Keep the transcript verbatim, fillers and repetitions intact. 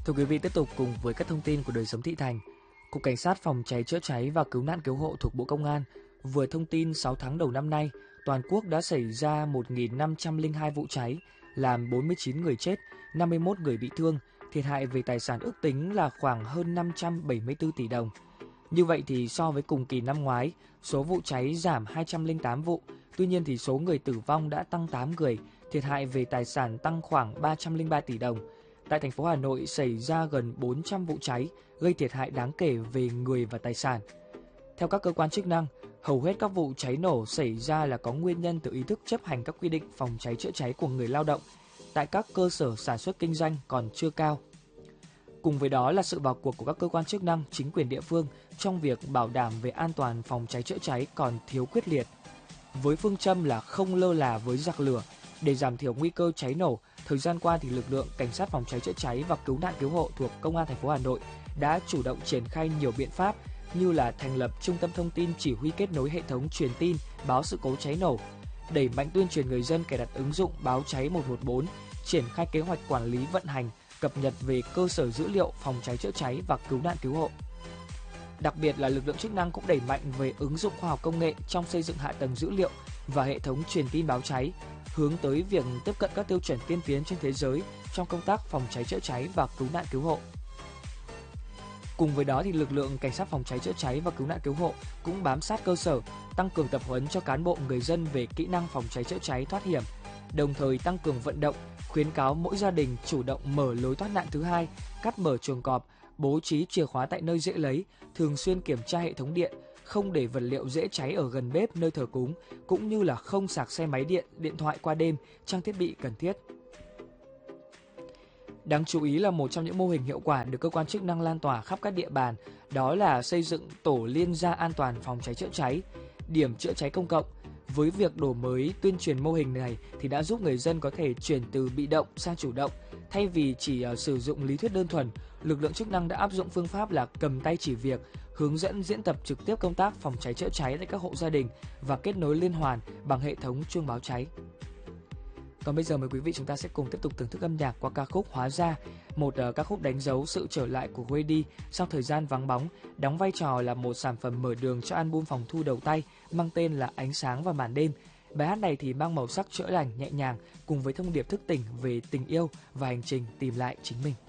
Thưa quý vị, tiếp tục cùng với các thông tin của đời sống thị thành. Cục Cảnh sát Phòng cháy chữa cháy và Cứu nạn Cứu hộ thuộc Bộ Công an vừa thông tin sáu tháng đầu năm nay, toàn quốc đã xảy ra một nghìn năm trăm lẻ hai vụ cháy, làm bốn mươi chín người chết, năm mươi mốt người bị thương, thiệt hại về tài sản ước tính là khoảng hơn năm trăm bảy mươi tư tỷ đồng. Như vậy thì so với cùng kỳ năm ngoái, số vụ cháy giảm hai trăm lẻ tám vụ, tuy nhiên thì số người tử vong đã tăng tám người, thiệt hại về tài sản tăng khoảng ba trăm lẻ ba tỷ đồng. Tại thành phố Hà Nội xảy ra gần bốn trăm vụ cháy, gây thiệt hại đáng kể về người và tài sản. Theo các cơ quan chức năng, hầu hết các vụ cháy nổ xảy ra là có nguyên nhân từ ý thức chấp hành các quy định phòng cháy chữa cháy của người lao động tại các cơ sở sản xuất kinh doanh còn chưa cao. Cùng với đó là sự vào cuộc của các cơ quan chức năng, chính quyền địa phương trong việc bảo đảm về an toàn phòng cháy chữa cháy còn thiếu quyết liệt. Với phương châm là không lơ là với giặc lửa, để giảm thiểu nguy cơ cháy nổ, thời gian qua thì lực lượng Cảnh sát Phòng cháy chữa cháy và Cứu nạn Cứu hộ thuộc Công an thành phố Hà Nội đã chủ động triển khai nhiều biện pháp như là thành lập trung tâm thông tin chỉ huy kết nối hệ thống truyền tin báo sự cố cháy nổ, đẩy mạnh tuyên truyền người dân cài đặt ứng dụng báo cháy một một bốn, triển khai kế hoạch quản lý vận hành, cập nhật về cơ sở dữ liệu phòng cháy chữa cháy và cứu nạn cứu hộ. Đặc biệt là lực lượng chức năng cũng đẩy mạnh về ứng dụng khoa học công nghệ trong xây dựng hạ tầng dữ liệu và hệ thống truyền tin báo cháy, hướng tới việc tiếp cận các tiêu chuẩn tiên tiến trên thế giới trong công tác phòng cháy chữa cháy và cứu nạn cứu hộ. Cùng với đó thì lực lượng Cảnh sát Phòng cháy chữa cháy và Cứu nạn Cứu hộ cũng bám sát cơ sở, tăng cường tập huấn cho cán bộ người dân về kỹ năng phòng cháy chữa cháy thoát hiểm, đồng thời tăng cường vận động, khuyến cáo mỗi gia đình chủ động mở lối thoát nạn thứ hai, cắt mở chuồng cọp, bố trí chìa khóa tại nơi dễ lấy, thường xuyên kiểm tra hệ thống điện, không để vật liệu dễ cháy ở gần bếp nơi thờ cúng, cũng như là không sạc xe máy điện, điện thoại qua đêm, trang thiết bị cần thiết. Đáng chú ý là một trong những mô hình hiệu quả được cơ quan chức năng lan tỏa khắp các địa bàn, đó là xây dựng tổ liên gia an toàn phòng cháy chữa cháy, điểm chữa cháy công cộng. Với việc đổi mới tuyên truyền mô hình này thì đã giúp người dân có thể chuyển từ bị động sang chủ động. Thay vì chỉ uh, sử dụng lý thuyết đơn thuần, lực lượng chức năng đã áp dụng phương pháp là cầm tay chỉ việc, hướng dẫn diễn tập trực tiếp công tác phòng cháy chữa cháy tại các hộ gia đình và kết nối liên hoàn bằng hệ thống chuông báo cháy. Còn bây giờ mời quý vị chúng ta sẽ cùng tiếp tục thưởng thức âm nhạc qua ca khúc Hóa Ra, một uh, ca khúc đánh dấu sự trở lại của Grady sau thời gian vắng bóng, đóng vai trò là một sản phẩm mở đường cho album phòng thu đầu tay mang tên là Ánh Sáng và Màn Đêm. Bài hát này thì mang màu sắc chữa lành nhẹ nhàng cùng với thông điệp thức tỉnh về tình yêu và hành trình tìm lại chính mình.